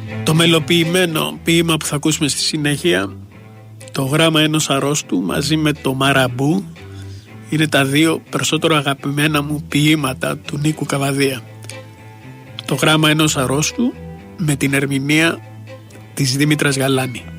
Το μελοποιημένο ποίημα που θα ακούσουμε στη συνέχεια, το γράμμα ενός αρρώστου μαζί με το Μαραμπού, είναι τα δύο περισσότερο αγαπημένα μου ποίηματα του Νίκου Καβαδία. Το γράμμα ενός αρρώστου με την ερμηνεία της Δήμητρας Γαλάνη.